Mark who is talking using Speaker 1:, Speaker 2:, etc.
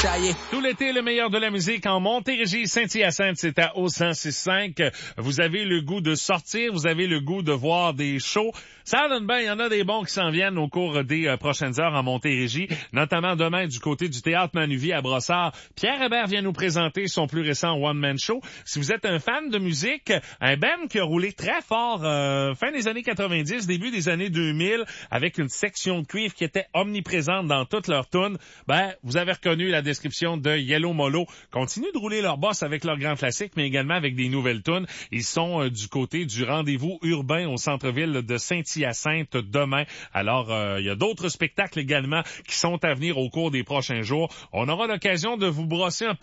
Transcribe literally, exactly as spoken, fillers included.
Speaker 1: chaillé.
Speaker 2: Tout l'été, le meilleur de la musique en Montérégie, Saint-Hyacinthe, c'est à O cent six cinq. Vous avez le goût de sortir, vous avez le goût de voir des shows. Ça donne bien, il y en a des bons qui s'en viennent au cours des euh, prochaines heures en Montérégie, notamment demain du côté du Théâtre Manuvier à Brossard. Pierre Hébert vient nous présenter son plus récent one-man show. Si vous êtes un fan de musique, un band qui a roulé très fort euh, fin des années quatre-vingt-dix, début des années deux mille, avec une section de cuivre qui était omniprésente dans toutes leurs tunes, ben, vous avez reconnu la description de Yellow Molo. Continuent de rouler leur boss avec leurs grands classiques, mais également avec des nouvelles tunes. Ils sont euh, du côté du rendez-vous urbain au centre-ville de Saint-Hyacinthe demain. Alors, euh, il y a d'autres spectacles également qui sont à venir au cours des prochains jours. On aura l'occasion de vous brosser un